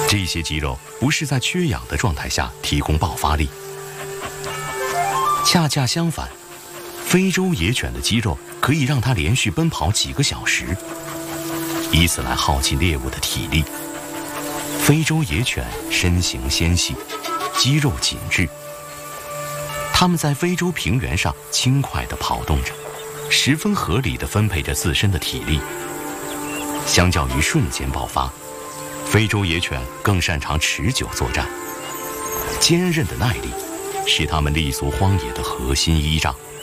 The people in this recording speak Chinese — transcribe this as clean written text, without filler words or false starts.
这些肌肉不是在缺氧的状态下提供爆发力，恰恰相反，非洲野犬的肌肉可以让它连续奔跑几个小时，以此来耗尽猎物的体力。非洲野犬身形纤细，肌肉紧致，它们在非洲平原上轻快地跑动着，十分合理地分配着自身的体力。相较于瞬间爆发，非洲野犬更擅长持久作战，坚韧的耐力是它们立足荒野的核心依仗。